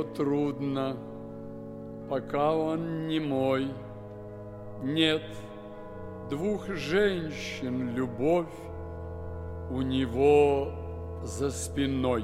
Трудно, пока он не мой. Нет, двух женщин любовь у него за спиной.